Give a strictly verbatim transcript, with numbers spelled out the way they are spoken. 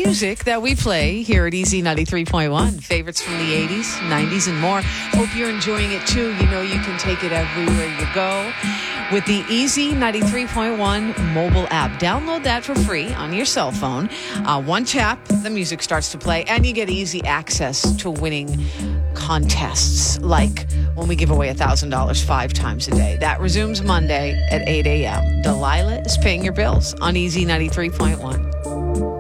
music that we play here at Easy ninety-three point one. Favorites from the eighties, nineties, and more. Hope you're enjoying it too. You know you can take it everywhere you go with the Easy ninety-three point one mobile app. Download that for free on your cell phone. Uh, one tap, the music starts to play, and you get easy access to winning contests, like when we give away one thousand dollars five times a day. That resumes Monday at eight a.m. Delilah is paying your bills on Easy ninety-three point one.